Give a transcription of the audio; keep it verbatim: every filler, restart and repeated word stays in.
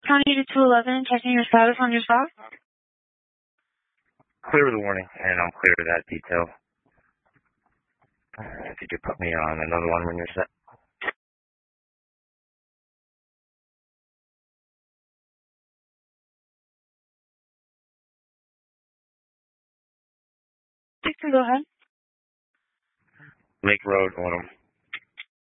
County to two eleven, checking your status on your stop. Clear with the warning, and I'm clear with that detail. Could you put me on another one when you're set? You can go ahead. Lake Road, Autumn.